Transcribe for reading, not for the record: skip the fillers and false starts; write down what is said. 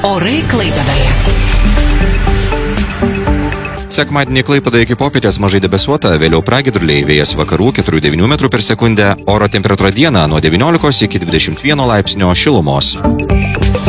Orai Klaipėdoje. Sekmadienį Klaipėdoje iki popietės mažai debesuota, vėliau pragiedruliai, vėjas vakarų 4–9 metrų per sekundę, oro temperatūra dieną nuo 19 iki 21 laipsnio šilumos.